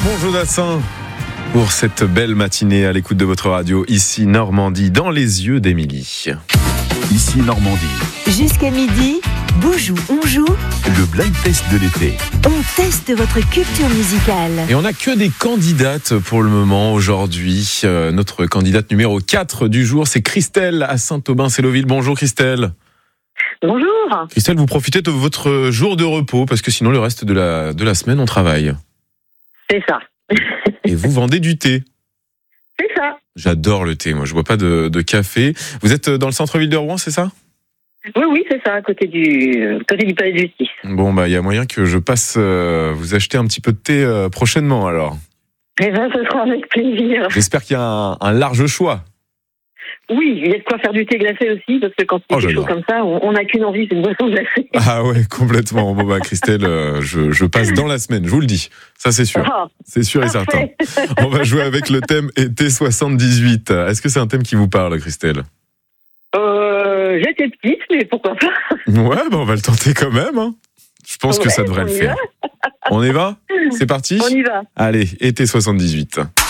bon Jodassin pour cette belle matinée à l'écoute de votre radio. Ici Normandie, dans les yeux d'Émilie. Ici Normandie. Jusqu'à midi, Boujou, on joue. Le blind test de l'été. On teste votre culture musicale. Et on n'a que des candidates pour le moment aujourd'hui. Notre candidate numéro 4 du jour, c'est Christelle à Saint-Aubin-Séloville. Bonjour Christelle. Bonjour. Christelle, vous profitez de votre jour de repos parce que sinon le reste de la semaine on travaille. C'est ça. Et vous vendez du thé. C'est ça. J'adore le thé, moi je bois pas de café. Vous êtes dans le centre-ville de Rouen, c'est ça ? Oui, c'est ça, à côté du palais de justice. Bon, il y a moyen que je passe vous acheter un petit peu de thé prochainement alors. Eh bien, ce sera avec plaisir. J'espère qu'il y a un large choix. Oui, il y a de quoi faire du thé glacé aussi, parce que quand il fait chaud comme ça, on n'a qu'une envie, c'est une boisson glacée. Ah ouais, complètement. Bon, Christelle, je passe dans la semaine, je vous le dis. Ça, c'est sûr. C'est sûr et certain. On va jouer avec le thème été 78. Est-ce que c'est un thème qui vous parle, Christelle ? J'étais petite, mais pourquoi pas ? Ouais, on va le tenter quand même. Hein. Je pense que ça devrait le faire. On y va ? C'est parti ? On y va. Allez, été 78.